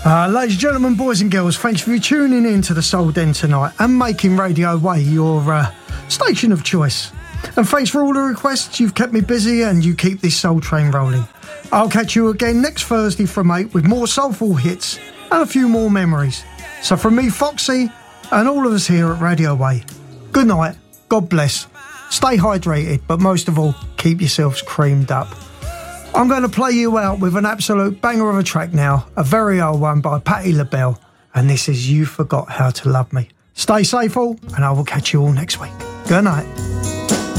Ladies and gentlemen, boys and girls, thanks for tuning in to the Soul Den tonight and making Radio Way your station of choice. And thanks for all the requests. You've kept me busy and you keep this soul train rolling. I'll catch you again next Thursday from 8 with more soulful hits and a few more memories. So from me, Foxy, and all of us here at Radio Way, good night, God bless, stay hydrated, but most of all, keep yourselves creamed up. I'm going to play you out with an absolute banger of a track now, a very old one by Patti LaBelle, and this is You Forgot How to Love Me. Stay safe all, and I will catch you all next week. Good night.